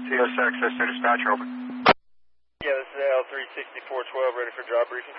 CSX, that's the dispatcher, over. Yeah, this is L36412, ready for job briefing.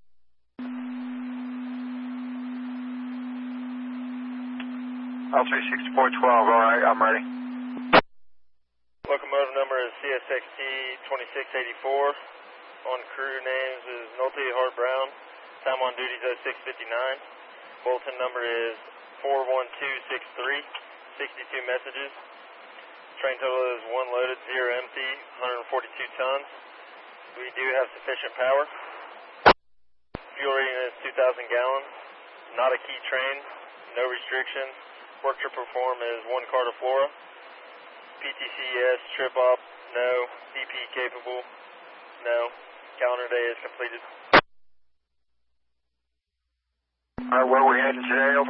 L36412, alright, I'm ready. Locomotive number is CSXT 2684. On crew names is Nolte Hart Brown. Time on duty is 06:59. Bulletin number is 41263. 62 messages. Train total is 1 loaded, 0 empty, 142 tons. We do have sufficient power. Fuel rating is 2,000 gallons. Not a key train. No restrictions. Work to perform is 1 car to Flora. PTC yes, trip op no, DP capable no. Calendar day is completed. Alright, where are we heading today, over?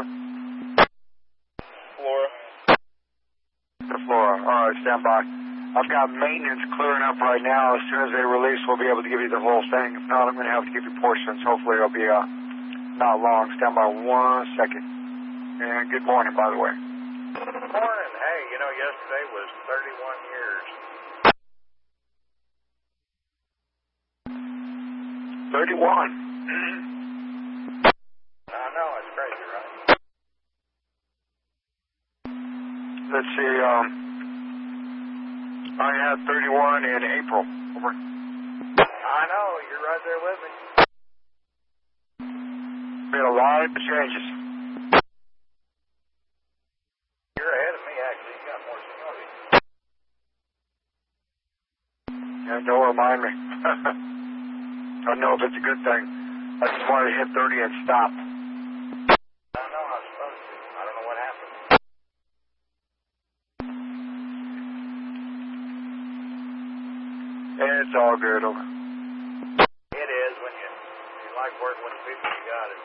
Flora. To Flora, alright, stand by. I've got maintenance clearing up right now. As soon as they release, we'll be able to give you the whole thing. If not, I'm going to have to give you portions. Hopefully it'll be not long. Stand by 1 second. And good morning, by the way. Good morning. Hey, you know, yesterday was 31 years. 31. I know, it's crazy, right? Let's see, I had 31 in April. Over. I know, you're right there with me. Made a lot of changes. You're ahead of me, actually. You got more seniority. Yeah, don't remind me. I don't know if it's a good thing. I just wanted to hit 30 and stop. I know, I was supposed to. I don't know what happened. It's all good. Over. It is when you like working with the people you got.